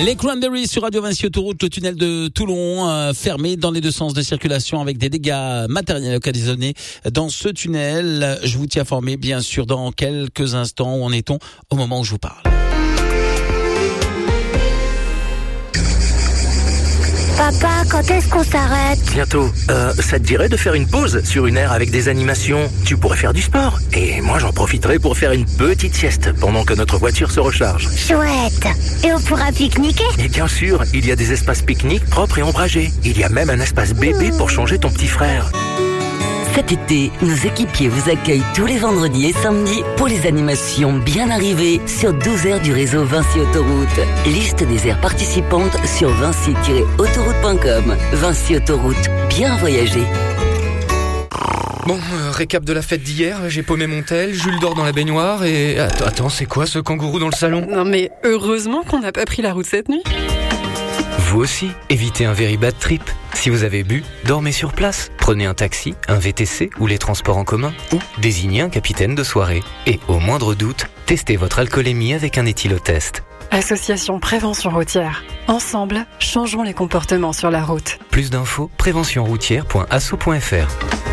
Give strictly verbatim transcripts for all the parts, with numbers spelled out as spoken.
Les Cranberries sur Radio Vinci Autoroute, le tunnel de Toulon euh, fermé dans les deux sens de circulation avec des dégâts matériels occasionnés dans ce tunnel. Je vous tiens informé bien sûr dans quelques instants. Où en est-on au moment où je vous parle? Papa, quand est-ce qu'on s'arrête? Bientôt. Euh, ça te dirait de faire une pause sur une aire avec des animations? Tu pourrais faire du sport. Et moi, j'en profiterai pour faire une petite sieste pendant que notre voiture se recharge. Chouette. Et on pourra pique-niquer? Et bien sûr, il y a des espaces pique-nique propres et ombragés. Il y a même un espace bébé pour changer ton petit frère. Cet été, nos équipiers vous accueillent tous les vendredis et samedis pour les animations bien arrivées sur douze aires du réseau Vinci Autoroute. Liste des aires participantes sur vinci tiret autoroute point com. Vinci Autoroute, bien voyager. Bon, euh, récap de la fête d'hier, j'ai paumé mon tel, Jules dort dans la baignoire et... Attends, attends, c'est quoi ce kangourou dans le salon? Non mais heureusement qu'on n'a pas pris la route cette nuit. Vous aussi, évitez un very bad trip. Si vous avez bu, dormez sur place. Prenez un taxi, un V T C ou les transports en commun. Ou désignez un capitaine de soirée. Et au moindre doute, testez votre alcoolémie avec un éthylotest. Association Prévention Routière. Ensemble, changeons les comportements sur la route. Plus d'infos, prévention routière point asso point f r.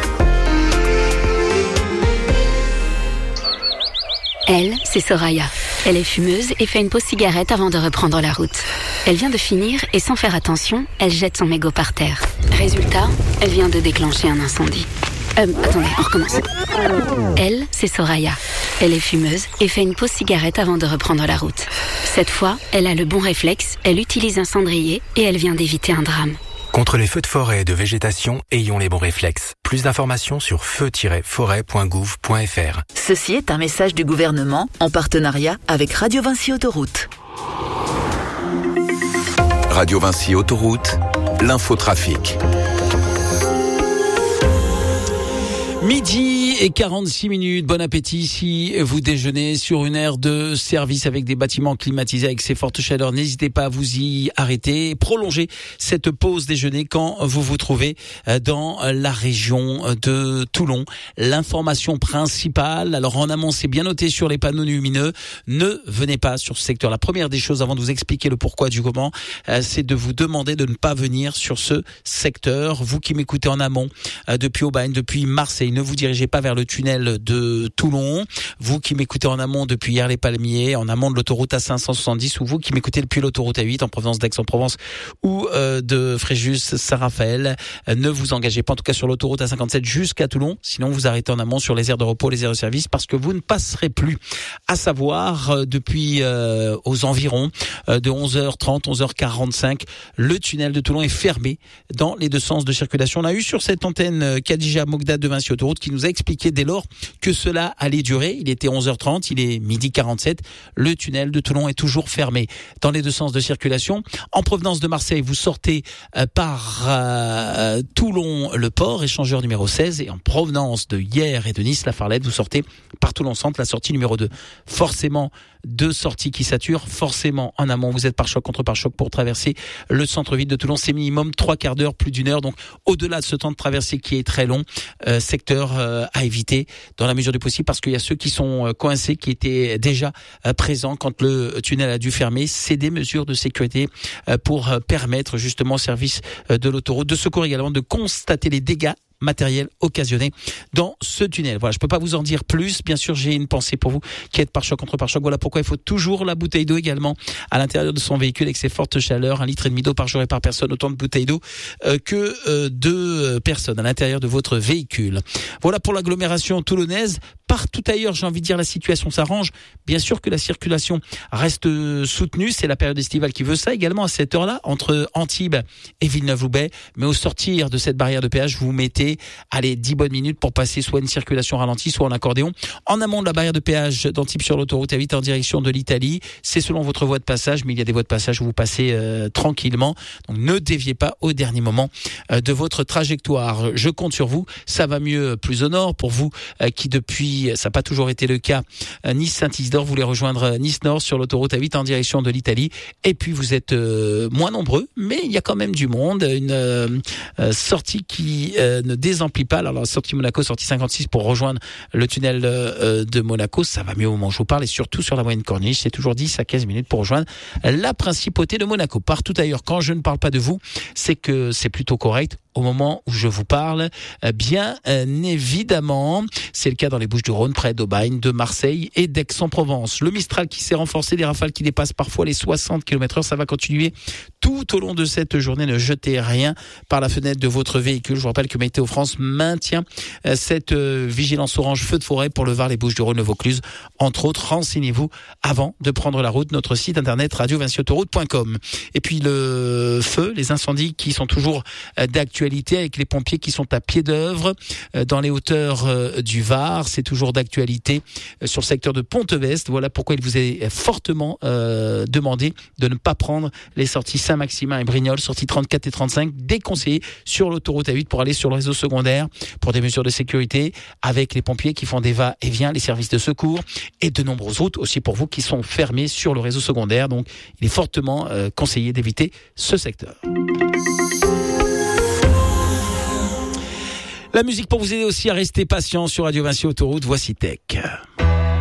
Elle, c'est Soraya. Elle est fumeuse et fait une pause cigarette avant de reprendre la route. Elle vient de finir et sans faire attention, elle jette son mégot par terre. Résultat, elle vient de déclencher un incendie. Euh, attendez, on recommence. Elle, c'est Soraya. Elle est fumeuse et fait une pause cigarette avant de reprendre la route. Cette fois, elle a le bon réflexe, elle utilise un cendrier et elle vient d'éviter un drame. Contre les feux de forêt et de végétation, ayons les bons réflexes. Plus d'informations sur feu tiret forêt point gouv point f r. Ceci est un message du gouvernement en partenariat avec Radio Vinci Autoroute. Radio Vinci Autoroute, l'infotrafic. Midi et quarante-six minutes, bon appétit si vous déjeunez sur une aire de service avec des bâtiments climatisés avec ces fortes chaleurs. N'hésitez pas à vous y arrêter, prolonger cette pause déjeuner quand vous vous trouvez dans la région de Toulon. L'information principale, alors en amont c'est bien noté sur les panneaux lumineux, ne venez pas sur ce secteur. La première des choses avant de vous expliquer le pourquoi du comment, c'est de vous demander de ne pas venir sur ce secteur. Vous qui m'écoutez en amont depuis Aubagne, depuis Marseille, ne vous dirigez pas vers le tunnel de Toulon. Vous qui m'écoutez en amont depuis Hyères-les-Palmiers, en amont de l'autoroute A cinq cent soixante-dix, ou vous qui m'écoutez depuis l'autoroute A huit en provenance d'Aix-en-Provence ou euh, de Fréjus-Saint-Raphaël, euh, ne vous engagez pas en tout cas sur l'autoroute A cinquante-sept jusqu'à Toulon. Sinon vous arrêtez en amont sur les aires de repos, les aires de service, parce que vous ne passerez plus. À savoir, euh, depuis euh, aux environs euh, de onze heures trente, onze heures quarante-cinq, le tunnel de Toulon est fermé dans les deux sens de circulation. On a eu sur cette antenne euh, Khadija Mogdad de Vinci Autoroute qui nous a expliqué dès lors que cela allait durer. Il était onze heures trente, il est midi quarante-sept. Le tunnel de Toulon est toujours fermé dans les deux sens de circulation. En provenance de Marseille, vous sortez euh, par euh, Toulon-le-Port, échangeur numéro seize, et en provenance de Hyères et de Nice, la Farlette, vous sortez par Toulon-Centre, la sortie numéro deux. Forcément, deux sorties qui saturent. Forcément, en amont, vous êtes par choc contre par choc pour traverser le centre-ville de Toulon. C'est minimum trois quarts d'heure, plus d'une heure. Donc, au-delà de ce temps de traversée qui est très long, euh, secteur euh, à éviter dans la mesure du possible, parce qu'il y a ceux qui sont euh, coincés, qui étaient déjà euh, présents quand le tunnel a dû fermer. C'est des mesures de sécurité euh, pour euh, permettre justement au service euh, de l'autoroute de secours également de constater les dégâts matériel occasionné dans ce tunnel. Voilà, je peux pas vous en dire plus. Bien sûr, j'ai une pensée pour vous qui êtes par choc contre par choc. Voilà pourquoi il faut toujours la bouteille d'eau également à l'intérieur de son véhicule avec ses fortes chaleurs, un litre et demi d'eau par jour et par personne, autant de bouteilles d'eau euh, que euh, de personnes à l'intérieur de votre véhicule. Voilà pour l'agglomération toulonnaise. Partout ailleurs, j'ai envie de dire, la situation s'arrange. Bien sûr que la circulation reste soutenue. C'est la période estivale qui veut ça également à cette heure-là, entre Antibes et Villeneuve-Loubet. Mais au sortir de cette barrière de péage, vous mettez allez, dix bonnes minutes pour passer soit une circulation ralentie, soit en accordéon. En amont de la barrière de péage d'Antibes sur l'autoroute A huit en direction de l'Italie, c'est selon votre voie de passage, mais il y a des voies de passage où vous passez euh, tranquillement. Donc ne déviez pas au dernier moment euh, de votre trajectoire. Je compte sur vous. Ça va mieux plus au nord pour vous euh, qui depuis dit, ça n'a pas toujours été le cas. Nice-Saint-Isidore, vous voulez rejoindre Nice-Nord sur l'autoroute A huit en direction de l'Italie. Et puis vous êtes euh, moins nombreux, mais il y a quand même du monde. Une euh, sortie qui euh, ne désemplit pas. Alors la sortie Monaco, sortie cinquante-six pour rejoindre le tunnel euh, de Monaco, ça va mieux au moment où je vous parle, et surtout sur la moyenne corniche, c'est toujours dix à quinze minutes pour rejoindre la principauté de Monaco. Partout ailleurs, quand je ne parle pas de vous, c'est que c'est plutôt correct au moment où je vous parle. Bien euh, évidemment, c'est le cas dans les Bouches-du-Rhône, près d'Aubagne, de Marseille et d'Aix-en-Provence. Le Mistral qui s'est renforcé, des rafales qui dépassent parfois les soixante kilomètres heure, ça va continuer tout au long de cette journée. Ne jetez rien par la fenêtre de votre véhicule. Je vous rappelle que Météo France maintient euh, cette euh, vigilance orange feu de forêt pour le Var, les Bouches-du-Rhône, le Vaucluse, entre autres. Renseignez-vous avant de prendre la route. Notre site internet radio vinci autoroute point com. Et puis le feu, les incendies qui sont toujours euh, d'actualité avec les pompiers qui sont à pied d'œuvre euh, dans les hauteurs euh, du Var. C'est toujours d'actualité euh, sur le secteur de Pont-Veste. Voilà pourquoi il vous est fortement euh, demandé de ne pas prendre les sorties Saint-Maximin et Brignoles, sorties trente-quatre et trente-cinq, déconseillées sur l'autoroute A huit pour aller sur le réseau secondaire pour des mesures de sécurité avec les pompiers qui font des va-et-vient, les services de secours et de nombreuses routes aussi pour vous qui sont fermées sur le réseau secondaire. Donc il est fortement euh, conseillé d'éviter ce secteur. La musique pour vous aider aussi à rester patient sur Radio Vinci Autoroute, voici Tech.